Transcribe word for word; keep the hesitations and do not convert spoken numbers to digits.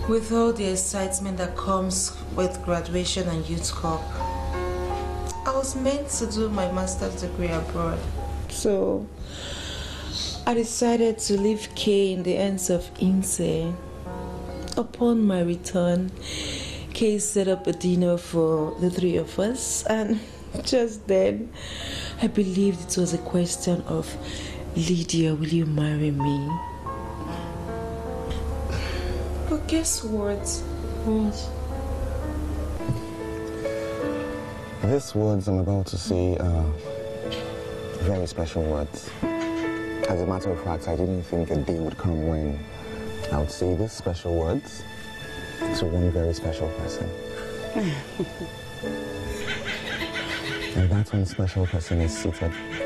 With all the excitement that comes with graduation and youth corp, I was meant to do my master's degree abroad. So I decided to leave Kay in the hands of Inse. Upon my return, Kay set up a dinner for the three of us, and just then I believed it was a question of, Lydia, will you marry me? But guess what? What? These words I'm about to say are very special words. As a matter of fact, I didn't think a day would come when I would say these special words to one very special person. And that one special person is seated